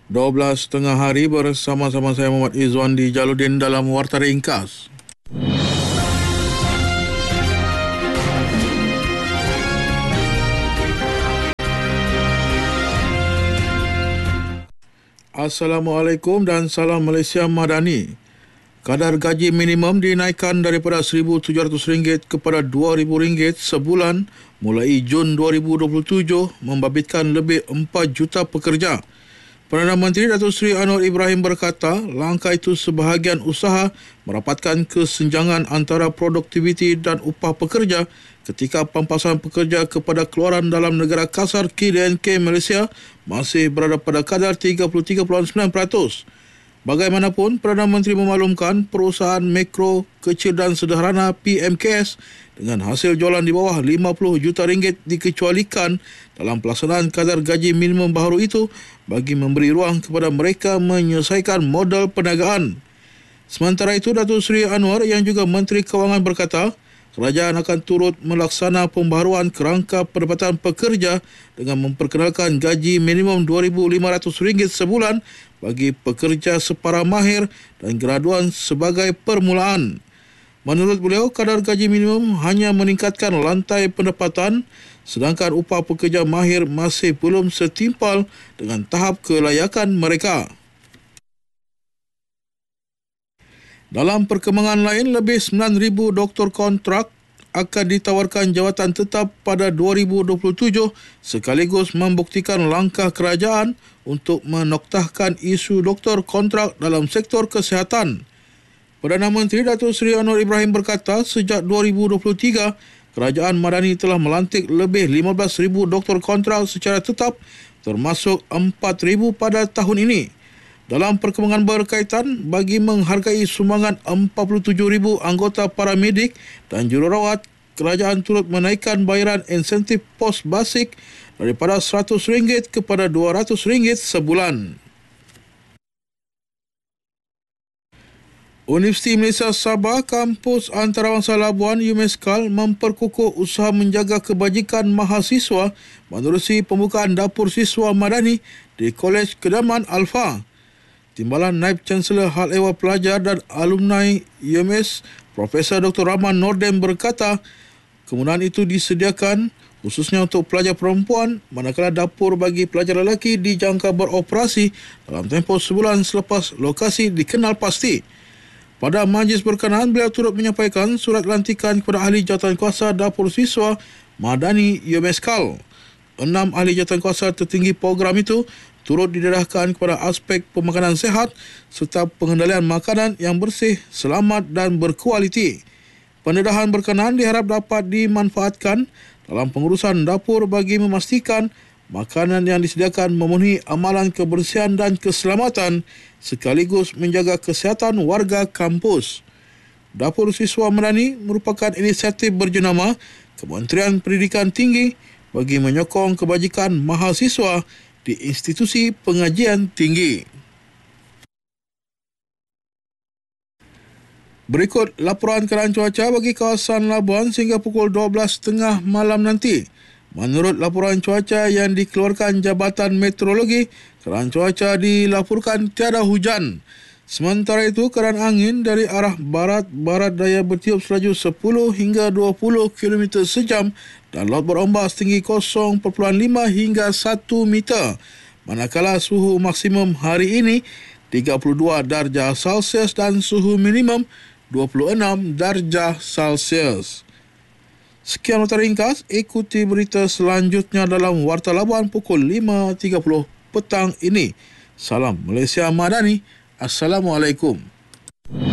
12 tengah hari bersama-sama saya Muhammad Izzuan di Jaludin dalam Warta Ringkas. Assalamualaikum dan salam Malaysia Madani. Kadar gaji minimum dinaikkan daripada RM1,700 kepada RM2,000 sebulan mulai Jun 2027 membabitkan lebih 4 juta pekerja. Perdana Menteri Datuk Seri Anwar Ibrahim berkata, langkah itu sebahagian usaha merapatkan kesenjangan antara produktiviti dan upah pekerja ketika pampasan pekerja kepada keluaran dalam negara kasar KDNK Malaysia masih berada pada kadar 33.9%. Bagaimanapun, Perdana Menteri memaklumkan perusahaan mikro, kecil dan sederhana PMKS dengan hasil jualan di bawah RM50 juta dikecualikan dalam pelaksanaan kadar gaji minimum baharu itu bagi memberi ruang kepada mereka menyelesaikan modal perniagaan. Sementara itu, Datuk Seri Anwar yang juga Menteri Kewangan berkata, kerajaan akan turut melaksana pembaharuan kerangka pendapatan pekerja dengan memperkenalkan gaji minimum RM2,500 sebulan bagi pekerja separa mahir dan graduan sebagai permulaan. Menurut beliau, kadar gaji minimum hanya meningkatkan lantai pendapatan sedangkan upah pekerja mahir masih belum setimpal dengan tahap kelayakan mereka. Dalam perkembangan lain, lebih 9,000 doktor kontrak akan ditawarkan jawatan tetap pada 2027 sekaligus membuktikan langkah kerajaan untuk menoktahkan isu doktor kontrak dalam sektor kesihatan. Perdana Menteri Datuk Seri Anwar Ibrahim berkata, sejak 2023, Kerajaan Madani telah melantik lebih 15,000 doktor kontrak secara tetap termasuk 4,000 pada tahun ini. Dalam perkembangan berkaitan, bagi menghargai sumbangan 47,000 anggota paramedik dan jururawat, kerajaan turut menaikkan bayaran insentif pos basic daripada RM100 kepada RM200 sebulan. Universiti Malaysia Sabah, Kampus Antarabangsa Labuan UMSCAL memperkukuh usaha menjaga kebajikan mahasiswa menerusi pembukaan dapur siswa madani di Kolej Kedaman Alfa. Timbalan Naib Chancellor Hal Ehwal Pelajar dan Alumni UMS, Profesor Dr. Rahman Nordin berkata, kemudahan itu disediakan khususnya untuk pelajar perempuan manakala dapur bagi pelajar lelaki dijangka beroperasi dalam tempoh sebulan selepas lokasi dikenal pasti. Pada majlis berkenaan, beliau turut menyampaikan surat lantikan kepada ahli jawatankuasa dapur siswa Madani UMSCAL. 6 ahli jawatankuasa tertinggi program itu turut didedahkan kepada aspek pemakanan sihat serta pengendalian makanan yang bersih, selamat dan berkualiti. Pendedahan berkenaan diharap dapat dimanfaatkan dalam pengurusan dapur bagi memastikan makanan yang disediakan memenuhi amalan kebersihan dan keselamatan sekaligus menjaga kesihatan warga kampus. Dapur Siswa Madani merupakan inisiatif berjenama Kementerian Pendidikan Tinggi bagi menyokong kebajikan mahasiswa di institusi pengajian tinggi. Berikut laporan keadaan cuaca bagi kawasan Labuan sehingga pukul 12.30 malam nanti. Menurut laporan cuaca yang dikeluarkan Jabatan Meteorologi, keadaan cuaca dilaporkan tiada hujan. Sementara itu, keadaan angin dari arah barat-barat daya bertiup selaju 10 hingga 20 km sejam dan laut berombak setinggi 0.5 hingga 1 meter. Manakala suhu maksimum hari ini 32 darjah Celsius dan suhu minimum 26 darjah Celsius. Sekian nota ringkas, ikuti berita selanjutnya dalam Warta Labuan pukul 5.30 petang ini. Salam Malaysia Madani. Assalamualaikum.